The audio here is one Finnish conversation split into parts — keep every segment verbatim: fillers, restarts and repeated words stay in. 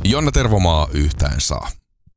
Jonna Tervomaa yhtään saa.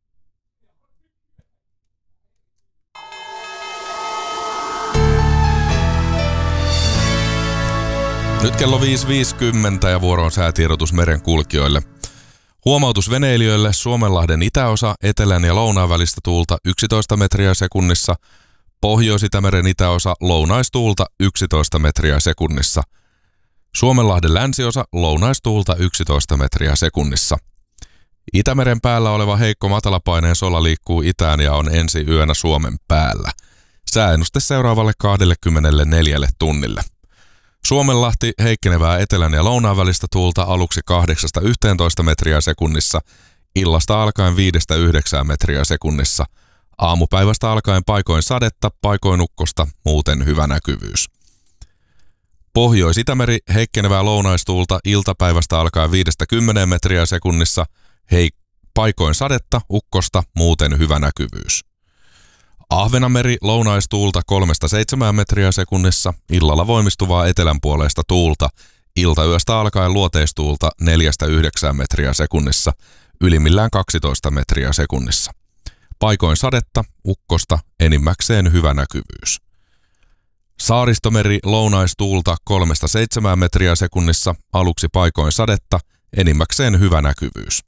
Nyt kello viisi viisikymmentä ja vuoro on säätiedotus merenkulkijoille. Huomautus veneilijöille: Suomenlahden itäosa, etelän ja lounaan välistä tuulta yksitoista metriä sekunnissa. Pohjois-Itämeren itäosa, lounaistuulta yksitoista metriä sekunnissa. Suomenlahden länsiosa, lounaistuulta yksitoista metriä sekunnissa. Itämeren päällä oleva heikko matalapaineen sola liikkuu itään ja on ensi yönä Suomen päällä. Sääennuste seuraavalle kaksikymmentäneljä tunnille. Suomenlahti, heikkenevää etelän ja lounaan välistä tuulta aluksi kahdeksasta yhteentoista metriä sekunnissa, illasta alkaen viidestä yhdeksään metriä sekunnissa. Aamupäivästä alkaen paikoin sadetta, paikoin ukkosta, muuten hyvä näkyvyys. Pohjois-Itämeri, heikkenevää lounaistuulta iltapäivästä alkaen viidestä kymmeneen metriä sekunnissa, hei, paikoin sadetta, ukkosta, muuten hyvä näkyvyys. Ahvenanmeri, lounaistuulta kolmesta seitsemään metriä sekunnissa, illalla voimistuvaa etelänpuoleista tuulta, iltayöstä alkaen luoteistuulta neljästä yhdeksään metriä sekunnissa, ylimmillään kaksitoista metriä sekunnissa. Paikoin sadetta, ukkosta, enimmäkseen hyvä näkyvyys. Saaristomeri, lounaistuulta kolmesta seitsemään metriä sekunnissa, aluksi paikoin sadetta, enimmäkseen hyvä näkyvyys.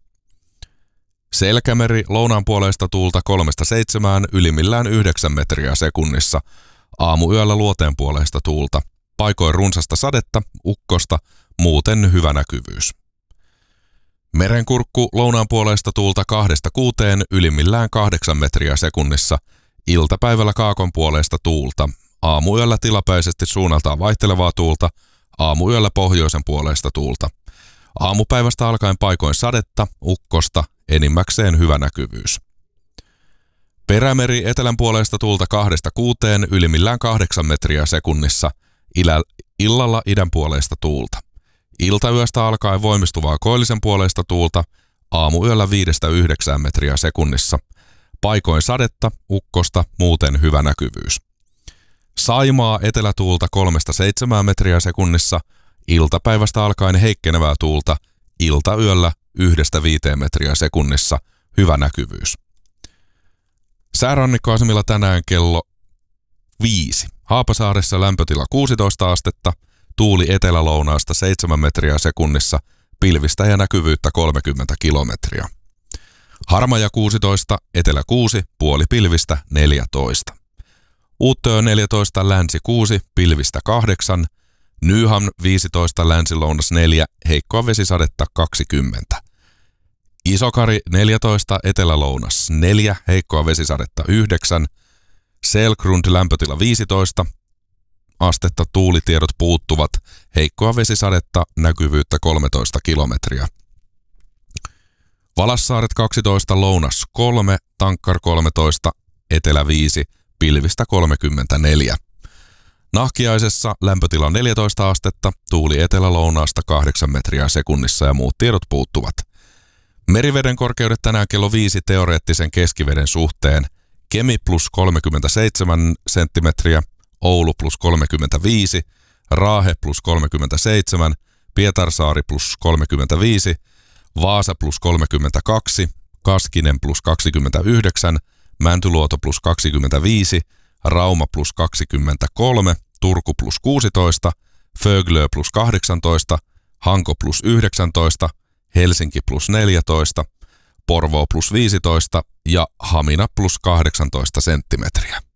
Selkämeri, lounaanpuoleista tuulta kolmesta seitsemään, ylimmillään yhdeksän metriä sekunnissa, aamuyöllä luoteenpuoleista tuulta, paikoin runsasta sadetta, ukkosta, muuten hyvä näkyvyys. Merenkurkku, lounaanpuoleista tuulta kahdesta kuuteen, ylimmillään kahdeksan metriä sekunnissa, iltapäivällä kaakonpuoleista tuulta, aamuyöllä tilapäisesti suunnaltaan vaihtelevaa tuulta, aamuyöllä pohjoisen puoleista tuulta. Aamupäivästä alkaen paikoin sadetta, ukkosta, enimmäkseen hyvä näkyvyys. Perämeri, etelän puoleista tuulta kahdesta kuuteen, ylimmillään kahdeksan metriä sekunnissa, ilä, illalla idän puoleista tuulta. Iltayöstä alkaen voimistuvaa koillisen puoleista tuulta, aamuyöllä viidestä yhdeksään metriä sekunnissa. Paikoin sadetta, ukkosta, muuten hyvä näkyvyys. Saimaa, etelätuulta kolmesta seitsemään metriä sekunnissa, iltapäivästä alkaen heikkenevää tuulta, iltayöllä yhdestä viiteen metriä sekunnissa, hyvä näkyvyys. Säärannikkoasemilla tänään kello viisi. Haapasaaressa lämpötila kuusitoista astetta, tuuli etelälounaasta seitsemän metriä sekunnissa, pilvistä ja näkyvyyttä kolmekymmentä kilometriä. Harmaja kuusitoista, etelä kuusi, puoli pilvistä neljätoista. Uuttöö neljätoista, länsi kuusi, pilvistä kahdeksan. Nyham viisitoista, länsi-lounas neljä, heikkoa vesisadetta kaksikymmentä. Isokari neljätoista, etelä-lounas neljä, heikkoa vesisadetta yhdeksän. Selkrund lämpötila viisitoista astetta, tuulitiedot puuttuvat, heikkoa vesisadetta, näkyvyyttä kolmetoista kilometriä. Valassaaret kaksitoista, lounas kolme, Tankkar kolmetoista, etelä viisi, pilvistä kolmekymmentäneljä. Nahkiaisessa lämpötila neljätoista astetta, tuuli etelä-lounaasta kahdeksan metriä sekunnissa ja muut tiedot puuttuvat. Meriveden korkeudet tänään kello viisi teoreettisen keskiveden suhteen. Kemi plus kolmekymmentäseitsemän senttimetriä, Oulu plus kolmekymmentäviisi, Raahe plus kolmekymmentäseitsemän, Pietarsaari plus kolmekymmentäviisi, Vaasa plus kolmekymmentäkaksi, Kaskinen plus kaksikymmentäyhdeksän, Mäntyluoto plus kaksikymmentäviisi, Rauma plus kaksikymmentäkolme, Turku plus kuusitoista, Föglö plus kahdeksantoista, Hanko plus yhdeksäntoista, Helsinki plus neljätoista, Porvoo plus viisitoista ja Hamina plus kahdeksantoista senttimetriä.